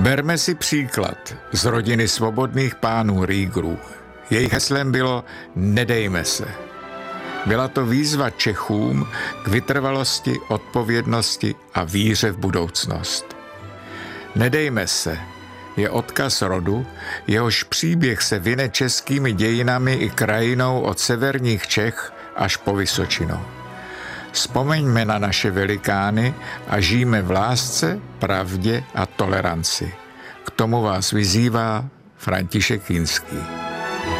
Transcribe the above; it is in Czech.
Berme si příklad z rodiny svobodných pánů Rýgrů. Jejich heslem bylo Nedejme se. Byla to výzva Čechům k vytrvalosti, odpovědnosti a víře v budoucnost. Nedejme se je odkaz rodu, jehož příběh se vine českými dějinami i krajinou od severních Čech až po Vysočinu. Vzpomeňme na naše velikány a žijme v lásce, pravdě a toleranci. K tomu vás vyzývá František Kinský.